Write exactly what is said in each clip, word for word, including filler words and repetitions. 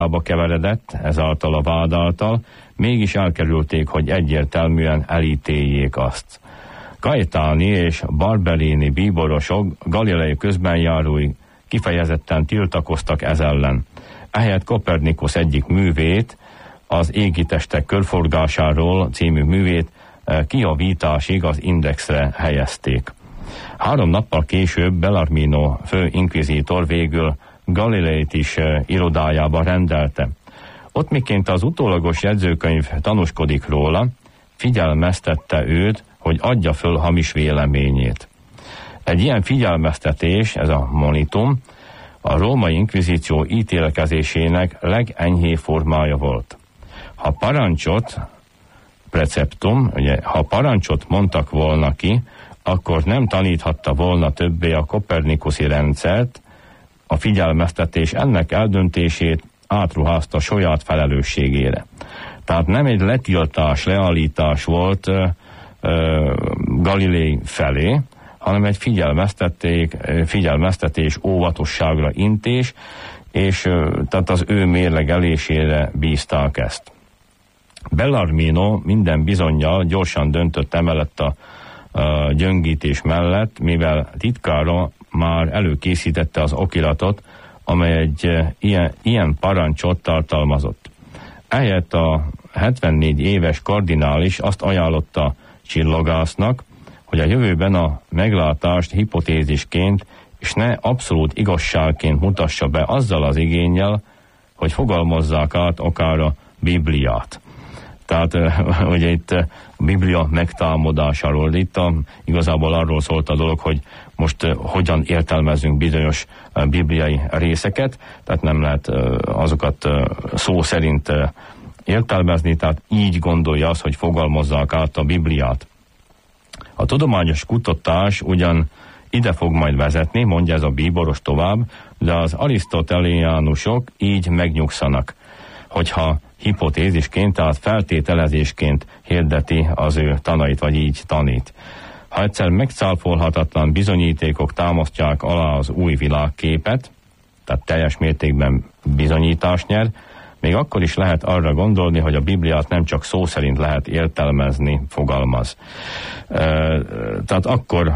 keveredett ezáltal a vád által, mégis elkerülték, hogy egyértelműen elítéljék azt. Gaetani és Barberini bíborosok, Galilei közbenjárói kifejezetten tiltakoztak ez ellen. Ehelyett Kopernikusz egyik művét, az Égitestek körforgásáról című művét kijavításig az Indexre helyezték. Három nappal később Bellarmino fő inkvizítor végül Galileit is irodájába rendelte. Ott miként az utólagos jegyzőkönyv tanúskodik róla, figyelmeztette őt, hogy adja föl hamis véleményét. Egy ilyen figyelmeztetés, ez a monitum, a római inkvizíció ítélkezésének legenyhébb formája volt. Ha parancsot, preceptum, ugye, ha parancsot mondtak volna ki, akkor nem taníthatta volna többé a kopernikuszi rendszert, a figyelmeztetés ennek eldöntését átruházta saját felelősségére. Tehát nem egy letiltás, leállítás volt uh, uh, Galilei felé, hanem egy figyelmeztetés, figyelmeztetés óvatosságra intés, és uh, tehát az ő mérlegelésére bízták ezt. Bellarmino minden bizonnyal gyorsan döntött emellett a, a gyöngítés mellett, mivel titkára már előkészítette az okiratot, amely egy e, ilyen, ilyen parancsot tartalmazott. Ehelyett a hetvennégy éves kardinális azt ajánlotta csillagásznak, hogy a jövőben a meglátást hipotézisként és ne abszolút igazságként mutassa be azzal az igénnyel, hogy fogalmazzák át akár a Bibliát. Tehát ugye itt a Biblia megtámadásáról, itt a, igazából arról szólt a dolog, hogy most uh, hogyan értelmezünk bizonyos uh, bibliai részeket, tehát nem lehet uh, azokat uh, szó szerint uh, értelmezni, tehát így gondolja az, hogy fogalmazzák át a Bibliát. A tudományos kutatás ugyan ide fog majd vezetni, mondja ez a bíboros tovább, de az arisztotelénusok így megnyugszanak, hogyha hipotézisként, tehát feltételezésként hirdeti az ő tanait, vagy így tanít. Ha egyszer megcáfolhatatlan bizonyítékok támasztják alá az új világképet, tehát teljes mértékben bizonyítást nyer, még akkor is lehet arra gondolni, hogy a Bibliát nem csak szó szerint lehet értelmezni, fogalmaz. E, tehát akkor,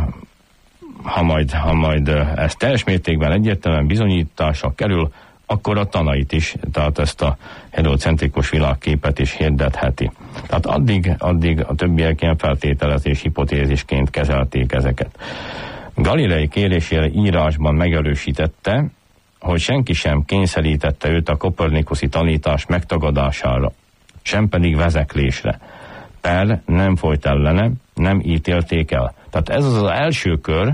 ha majd, ha majd ez teljes mértékben egyértelműen bizonyításra kerül, akkor a tanait is, tehát ezt a heliocentrikus világképet is hirdetheti. Tehát addig, addig a többiek ilyen feltételezés hipotézisként kezelték ezeket. Galilei kérésére írásban megerősítette, hogy senki sem kényszerítette őt a kopernikuszi tanítás megtagadására, sem pedig vezeklésre. Per nem folyt ellene, nem ítélték el. Tehát ez az az első kör,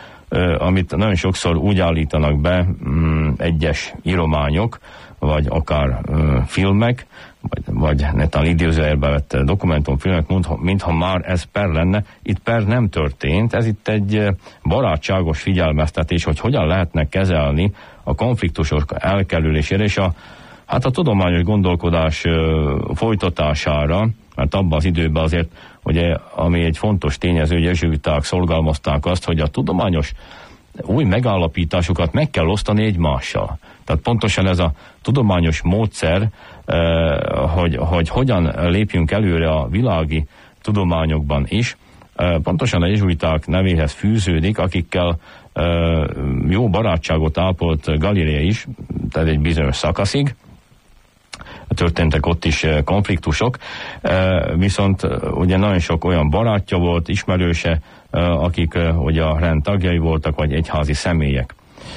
amit nagyon sokszor úgy állítanak be mm, egyes írományok, vagy akár mm, filmek, vagy, vagy netán idézőjelbe vett dokumentumfilmek, mintha már ez per lenne. Itt per nem történt, ez itt egy barátságos figyelmeztetés, hogy hogyan lehetne kezelni a konfliktusok elkerülésére, és a, hát a tudományos gondolkodás ö, folytatására, mert abban az időben azért, ugye, ami egy fontos tényező, hogy jezsuiták szorgalmazták azt, hogy a tudományos új megállapításokat meg kell osztani egymással. Tehát pontosan ez a tudományos módszer, hogy, hogy hogyan lépjünk előre a világi tudományokban is, pontosan a jezsuiták nevéhez fűződik, akikkel jó barátságot ápolt Galilei is, tehát egy bizonyos szakaszig, történtek ott is konfliktusok, viszont ugye nagyon sok olyan barátja volt, ismerőse, akik ugye a rend tagjai voltak, vagy egyházi személyek.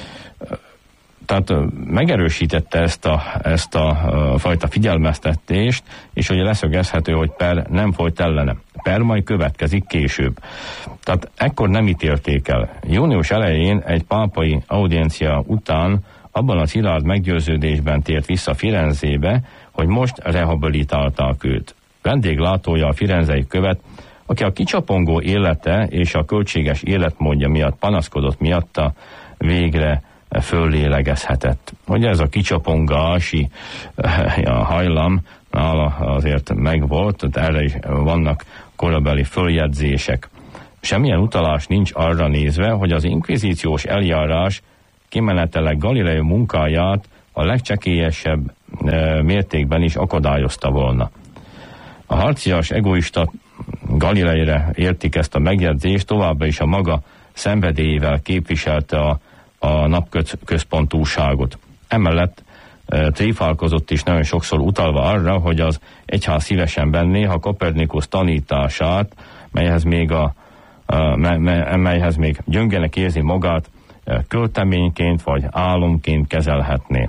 Tehát megerősítette ezt a, ezt a fajta figyelmeztetést, és ugye leszögezhető, hogy per nem folyt ellene. Per majd következik később. Tehát ekkor nem ítélték el. Június elején egy pápai audiencia után abban a szilárd meggyőződésben tért vissza Firenzébe, hogy most rehabilitálták őt. Vendéglátója a firenzei követ, aki a kicsapongó élete és a költséges életmódja miatt panaszkodott miatta, végre föllélegezhetett. Hogy ez a kicsapongási a hajlam nála azért megvolt, erre is vannak korabeli följegyzések. Semmilyen utalás nincs arra nézve, hogy az inkvizíciós eljárás kimenetele Galilei munkáját a legcsekélyesebb mértékben is akadályozta volna. A harcias, egoista Galileire értik ezt a megjegyzést, továbbá is a maga szenvedélyével képviselte a, a napközpontúságot. Emellett e, tréfálkozott is nagyon sokszor utalva arra, hogy az egyház szívesen venné, ha Kopernikusz tanítását, melyhez még, a, a, me, me, melyhez még gyöngenek érzi magát, e, költeményként vagy álomként kezelhetné.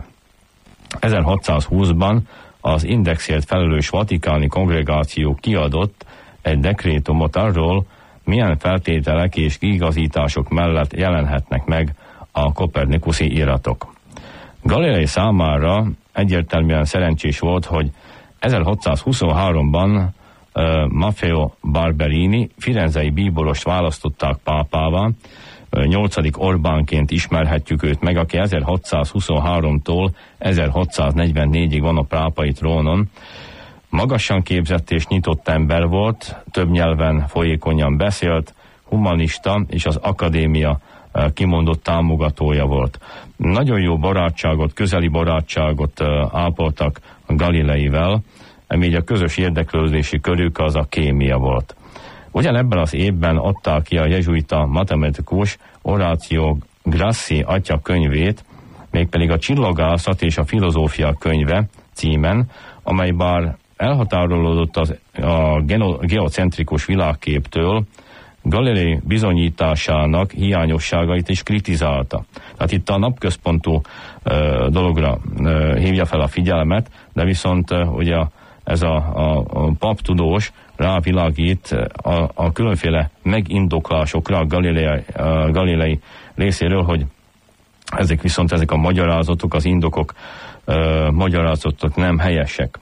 ezerhatszázhúszban az indexért felelős vatikáni kongregáció kiadott egy dekrétumot arról, milyen feltételek és kiigazítások mellett jelenhetnek meg a kopernikuszi iratok. Galilei számára egyértelműen szerencsés volt, hogy ezerhatszázhuszonháromban uh, Maffeo Barberini firenzei bíborost választották pápává, uh, nyolcadik Orbánként ismerhetjük őt meg, aki ezerhatszázhuszonháromtól ezerhatszáznegyvennégyig van a pápai trónon. Magasan képzett és nyitott ember volt, több nyelven folyékonyan beszélt, humanista és az akadémia kimondott támogatója volt. Nagyon jó barátságot, közeli barátságot ápoltak Galileivel, így a közös érdeklődési körük az a kémia volt. Ugyanebben az évben adták ki a jezsuita matematikus Oráció Grassi atya könyvét, mégpedig a Csillagászat és a filozófia könyve címen, amely bár elhatárolódott az, a geocentrikus világképtől, Galilei bizonyításának hiányosságait is kritizálta. Tehát itt a napközpontú uh, dologra uh, hívja fel a figyelmet, de viszont uh, ugye ez a, a, a paptudós rávilágít a, a különféle megindoklásokra a Galilei, a Galilei részéről, hogy ezek viszont ezek a magyarázatok, az indokok uh, magyarázatok nem helyesek.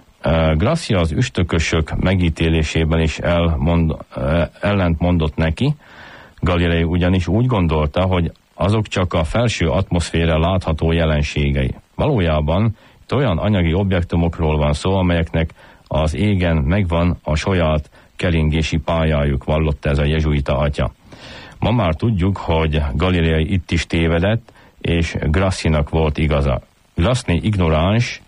Grassi az üstökösök megítélésében is elmond, ellent mondott neki. Galilei ugyanis úgy gondolta, hogy azok csak a felső atmoszféra látható jelenségei. Valójában itt olyan anyagi objektumokról van szó, amelyeknek az égen megvan a saját keringési pályájuk, vallotta ez a jezsuita atya. Ma már tudjuk, hogy Galilei itt is tévedett, és Grassinak volt igaza. Grassi ignoráns,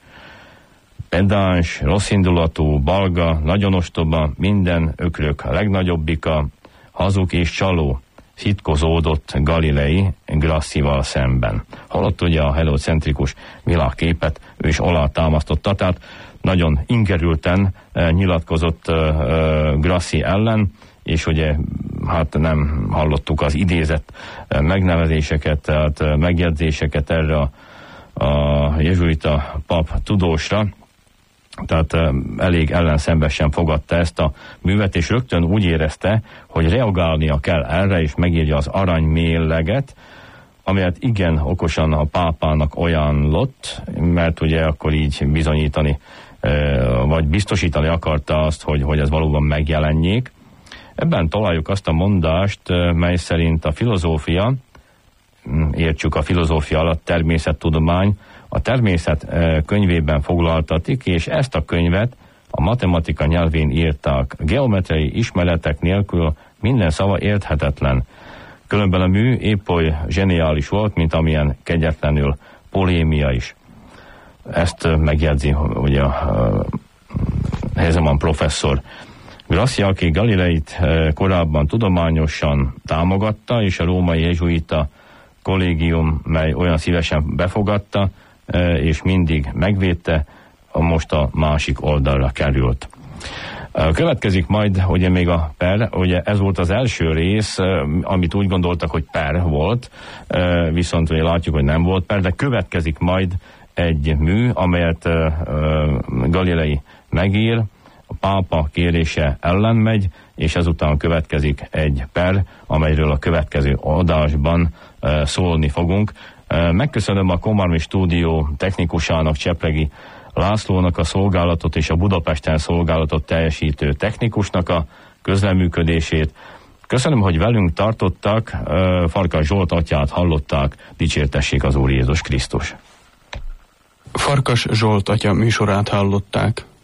pedáns, rosszindulatú, balga, nagyon ostoba, minden ökrök legnagyobbika, hazug és csaló, szitkozódott Galilei Grassival szemben. Holott ugye a heliocentrikus világképet ő is alátámasztotta, tehát nagyon ingerülten eh, nyilatkozott eh, Grassi ellen, és ugye hát nem hallottuk az idézett eh, megnevezéseket, tehát eh, megjegyzéseket erre a, a jezsuita pap tudósra, tehát elég ellenszenvesen fogadta ezt a művet, és rögtön úgy érezte, hogy reagálnia kell erre, és megírja az aranymélleget, amelyet igen okosan a pápának ajánlott, mert ugye akkor így bizonyítani, vagy biztosítani akarta azt, hogy, hogy ez valóban megjelenjék. Ebben találjuk azt a mondást, mely szerint a filozófia, értsük a filozófia alatt természettudomány, a természet könyvében foglaltatik, és ezt a könyvet a matematika nyelvén írták. Geometriai ismeretek nélkül minden szava érthetetlen. Különben a mű épp oly zseniális volt, mint amilyen kegyetlenül polémia is. Ezt megjegyzi ugye a Hezeman professzor. Grassi, aki Galileit korábban tudományosan támogatta, és a római jezsuita kollégium, mely olyan szívesen befogadta, és mindig megvédte, most a másik oldalra került. Következik majd, ugye még a per, ugye ez volt az első rész, amit úgy gondoltak, hogy per volt, viszont ugye látjuk, hogy nem volt per, de következik majd egy mű, amelyet Galilei megír, a pápa kérése ellen megy, és ezután következik egy per, amelyről a következő adásban szólni fogunk. Megköszönöm a Komarmi stúdió technikusának, Csepregi Lászlónak a szolgálatot és a Budapesten szolgálatot teljesítő technikusnak a közleműködését. Köszönöm, hogy velünk tartottak, Farkas Zsolt atyát hallották, dicsértessék az Úr Jézus Krisztus. Farkas Zsolt atya műsorát hallották.